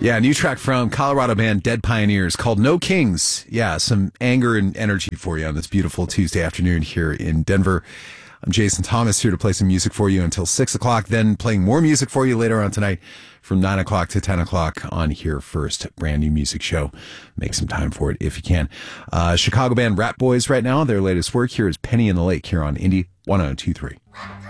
Yeah, new track from Colorado band Dead Pioneers called No Kings. Yeah, some anger and energy for you on this beautiful Tuesday afternoon here in Denver. I'm Jason Thomas here to play some music for you until 6 o'clock, then playing more music for you later on tonight from 9 o'clock to 10 o'clock on Here First. Brand new music show. Make some time for it if you can. Chicago band Rat Boys right now. Their latest work here is Penny in the Lake here on Indie 1023.